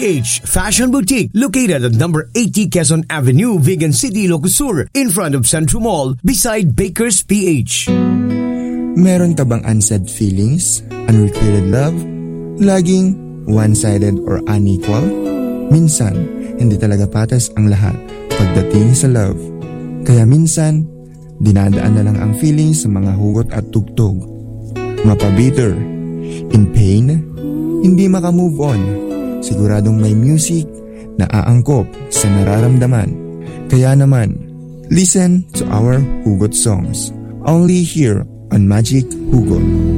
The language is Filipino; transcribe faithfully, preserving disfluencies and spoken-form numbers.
H Fashion Boutique located at number eighty Quezon Avenue, Vigan City, Ilocos Sur, in front of Centro Mall, beside Baker's P H. Meron ka bang unsaid feelings, unrequited love, laging one-sided or unequal? Minsan, hindi talaga patas ang lahat pagdating sa love. Kaya minsan, dinadaan na lang ang feelings sa mga hugot at tugtog. Mapabitter, in pain, hindi makamove on. Siguradong may music na aangkop sa nararamdaman. Kaya naman, listen to our Hugot songs. Only here on Magic Hugot.